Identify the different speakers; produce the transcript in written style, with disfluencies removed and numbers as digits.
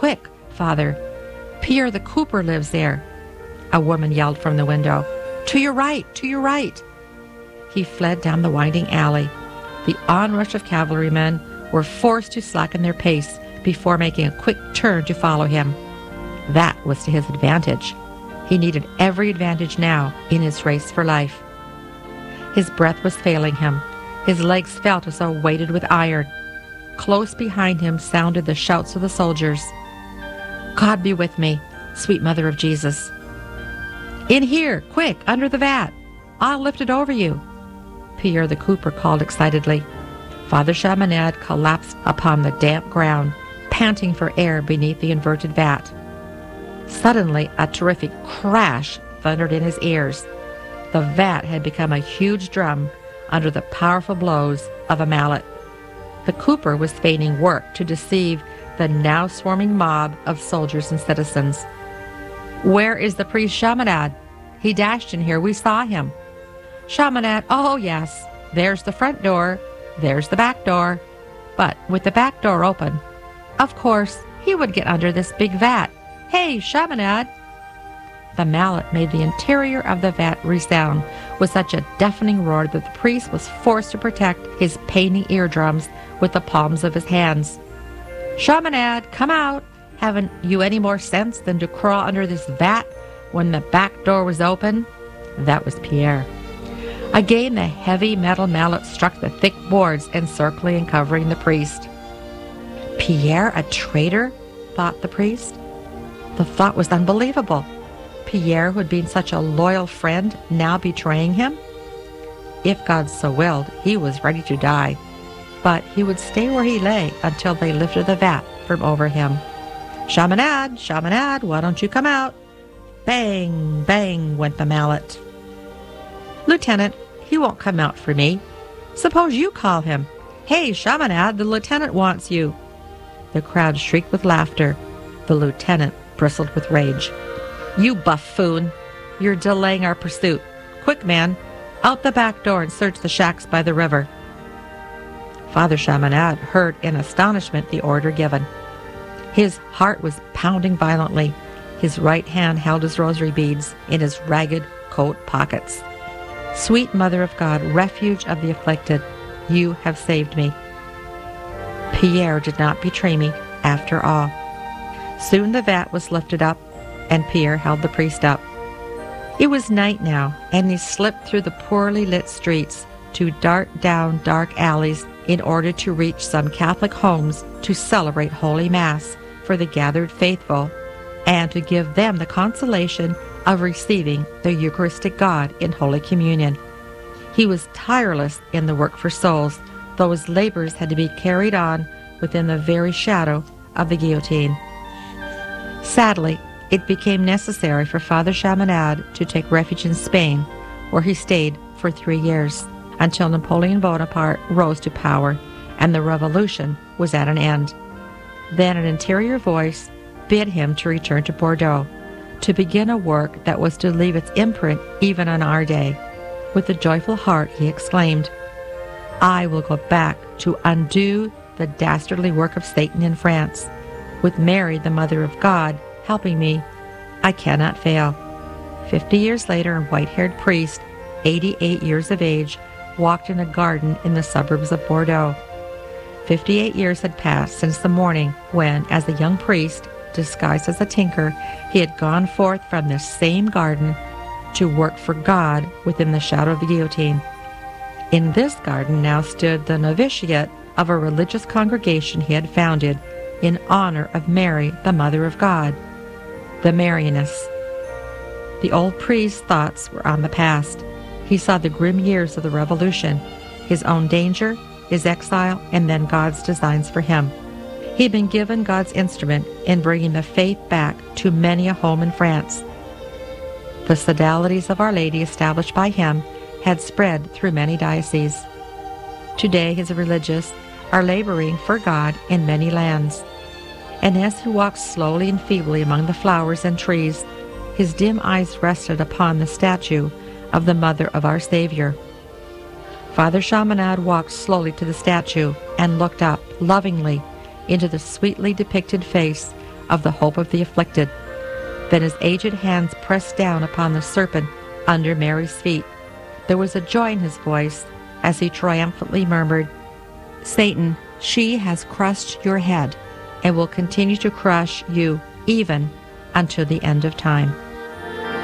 Speaker 1: quick, Father. Pierre the cooper lives there." A woman yelled from the window. "To your right, to your right." He fled down the winding alley. The onrush of cavalrymen were forced to slacken their pace before making a quick turn to follow him. That was to his advantage. He needed every advantage now in his race for life. His breath was failing him. His legs felt as though weighted with iron. Close behind him sounded the shouts of the soldiers. "God be with me, sweet Mother of Jesus." "In here, quick, under the vat. I'll lift it over you," Pierre the cooper called excitedly. Father Chaminade collapsed upon the damp ground, panting for air beneath the inverted vat. Suddenly, a terrific crash thundered in his ears. The vat had become a huge drum under the powerful blows of a mallet. The cooper was feigning work to deceive the now swarming mob of soldiers and citizens. "Where is the priest Chaminade? He dashed in here. We saw him." "Chaminade, oh yes. There's the front door. There's the back door." But with the back door open, of course, he would get under this big vat. "Hey, Chaminade!" The mallet made the interior of the vat resound with such a deafening roar that the priest was forced to protect his paining eardrums with the palms of his hands. "Chaminade, come out! Haven't you any more sense than to crawl under this vat when the back door was open?" That was Pierre. Again the heavy metal mallet struck the thick boards encircling and covering the priest. "Pierre, a traitor?" thought the priest. The thought was unbelievable. Pierre, who had been such a loyal friend, now betraying him? If God so willed, he was ready to die. But he would stay where he lay until they lifted the vat from over him. "Chaminade, Chaminade, why don't you come out?" Bang, bang went the mallet. "Lieutenant, he won't come out for me. Suppose you call him. Hey, Chaminade, the lieutenant wants you." The crowd shrieked with laughter. The lieutenant bristled with rage. "You buffoon! You're delaying our pursuit. Quick, man, out the back door and search the shacks by the river." Father Chaminade heard in astonishment the order given. His heart was pounding violently. His right hand held his rosary beads in his ragged coat pockets. "Sweet Mother of God, refuge of the afflicted, you have saved me." Pierre did not betray me after all. Soon the vat was lifted up, and Pierre held the priest up. It was night now, and he slipped through the poorly lit streets to dart down dark alleys in order to reach some Catholic homes to celebrate Holy Mass for the gathered faithful and to give them the consolation of receiving the Eucharistic God in Holy Communion. He was tireless in the work for souls, though his labors had to be carried on within the very shadow of the guillotine. Sadly, it became necessary for Father Chaminade to take refuge in Spain, where he stayed for 3 years, until Napoleon Bonaparte rose to power and the revolution was at an end. Then an interior voice bid him to return to Bordeaux, to begin a work that was to leave its imprint even on our day. With a joyful heart he exclaimed, "I will go back to undo the dastardly work of Satan in France. With Mary, the Mother of God, helping me, I cannot fail." 50 years later, a white-haired priest, 88 years of age, walked in a garden in the suburbs of Bordeaux. 58 years had passed since the morning when, as a young priest, disguised as a tinker, he had gone forth from this same garden to work for God within the shadow of the guillotine. In this garden now stood the novitiate of a religious congregation he had founded in honor of Mary, the Mother of God, the Marianists. The old priest's thoughts were on the past. He saw the grim years of the Revolution, his own danger, his exile, and then God's designs for him. He had been given God's instrument in bringing the faith back to many a home in France. The sodalities of Our Lady established by him had spread through many dioceses. Today his religious are laboring for God in many lands. And as he walked slowly and feebly among the flowers and trees, his dim eyes rested upon the statue of the Mother of our Savior. Father Chaminade walked slowly to the statue and looked up lovingly into the sweetly depicted face of the hope of the afflicted. Then his aged hands pressed down upon the serpent under Mary's feet. There was a joy in his voice as he triumphantly murmured, "Satan, she has crushed your head and will continue to crush you even until the end of time."